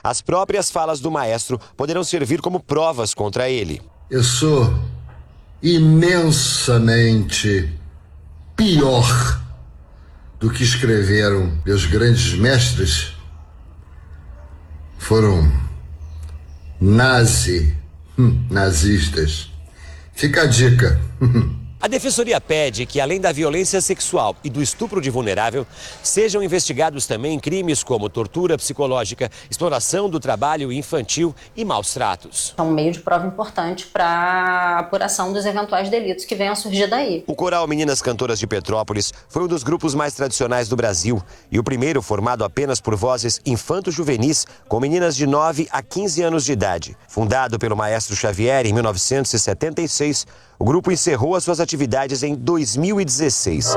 as próprias falas do maestro poderão servir como provas contra ele. Eu sou imensamente pior do que escreveram meus grandes mestres. Foram nazistas. Fica a dica. A Defensoria pede que, além da violência sexual e do estupro de vulnerável, sejam investigados também crimes como tortura psicológica, exploração do trabalho infantil e maus tratos. É um meio de prova importante para a apuração dos eventuais delitos que venham a surgir daí. O Coral Meninas Cantoras de Petrópolis foi um dos grupos mais tradicionais do Brasil e o primeiro formado apenas por vozes infanto-juvenis com meninas de 9 a 15 anos de idade. Fundado pelo maestro Xavier em 1976, o grupo encerrou as suas atividades em 2016.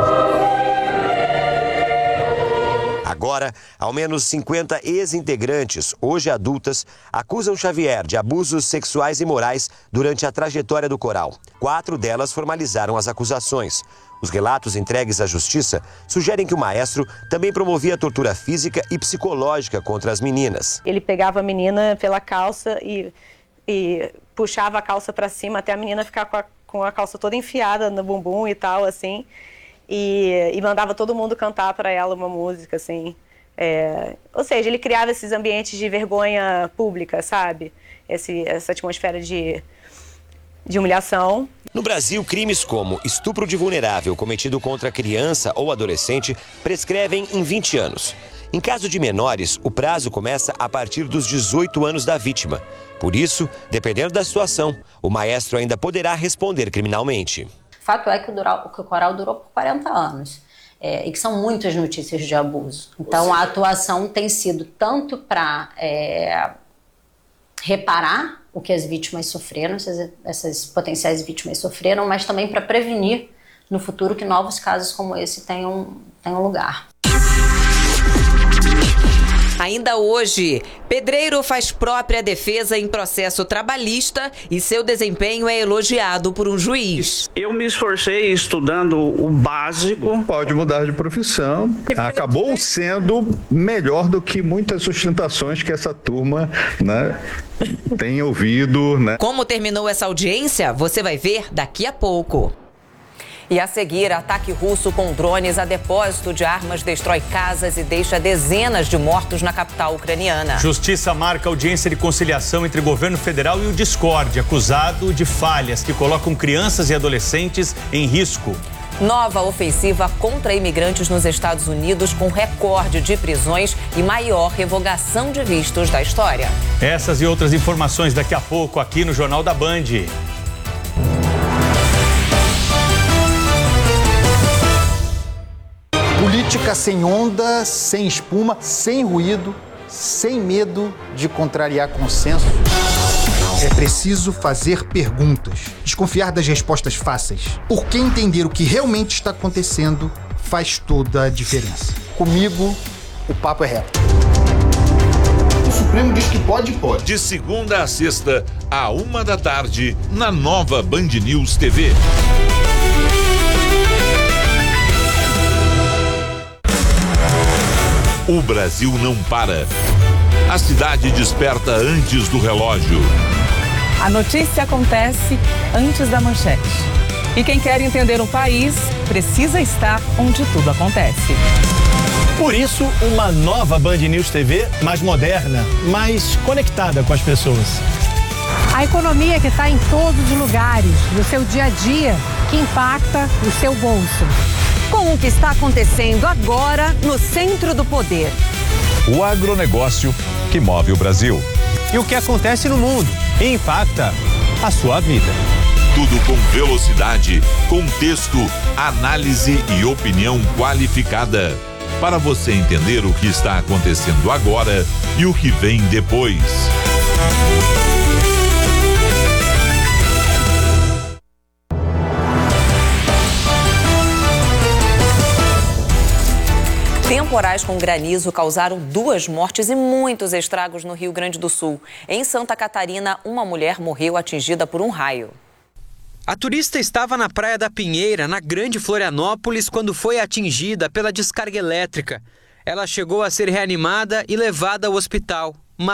Agora, ao menos 50 ex-integrantes, hoje adultas, acusam Xavier de abusos sexuais e morais durante a trajetória do coral. 4 delas formalizaram as acusações. Os relatos entregues à justiça sugerem que o maestro também promovia tortura física e psicológica contra as meninas. Ele pegava a menina pela calça e puxava a calça para cima até a menina ficar com a calça toda enfiada no bumbum e tal, assim, e mandava todo mundo cantar para ela uma música, assim. Ou seja, ele criava esses ambientes de vergonha pública, sabe? Essa atmosfera de humilhação. No Brasil, crimes como estupro de vulnerável cometido contra criança ou adolescente prescrevem em 20 anos. Em caso de menores, o prazo começa a partir dos 18 anos da vítima. Por isso, dependendo da situação, o maestro ainda poderá responder criminalmente. Fato é que o coral durou por 40 anos e que são muitas notícias de abuso. Então, a atuação tem sido tanto para reparar o que as vítimas sofreram, essas potenciais vítimas sofreram, mas também para prevenir no futuro que novos casos como esse tenham lugar. Ainda hoje, pedreiro faz própria defesa em processo trabalhista e seu desempenho é elogiado por um juiz. Eu me esforcei estudando o básico. Pode mudar de profissão. Acabou sendo melhor do que muitas sustentações que essa turma, tem ouvido. Como terminou essa audiência, você vai ver daqui a pouco. E a seguir, ataque russo com drones a depósito de armas destrói casas e deixa dezenas de mortos na capital ucraniana. Justiça marca audiência de conciliação entre governo federal e o Discord, acusado de falhas que colocam crianças e adolescentes em risco. Nova ofensiva contra imigrantes nos Estados Unidos com recorde de prisões e maior revogação de vistos da história. Essas e outras informações daqui a pouco aqui no Jornal da Band. Política sem onda, sem espuma, sem ruído, sem medo de contrariar consenso. É preciso fazer perguntas, desconfiar das respostas fáceis, porque entender o que realmente está acontecendo faz toda a diferença. Comigo, o papo é reto. O Supremo diz que pode. De segunda a sexta, à 13h, na nova Band News TV. O Brasil não para. A cidade desperta antes do relógio. A notícia acontece antes da manchete. E quem quer entender o país precisa estar onde tudo acontece. Por isso, uma nova Band News TV mais moderna, mais conectada com as pessoas. A economia que está em todos os lugares, no seu dia a dia, que impacta o seu bolso. Com o que está acontecendo agora no centro do poder. O agronegócio que move o Brasil. E o que acontece no mundo e impacta a sua vida. Tudo com velocidade, contexto, análise e opinião qualificada. Para você entender o que está acontecendo agora e o que vem depois. Temporais com granizo causaram 2 mortes e muitos estragos no Rio Grande do Sul. Em Santa Catarina, uma mulher morreu atingida por um raio. A turista estava na Praia da Pinheira, na Grande Florianópolis, quando foi atingida pela descarga elétrica. Ela chegou a ser reanimada e levada ao hospital.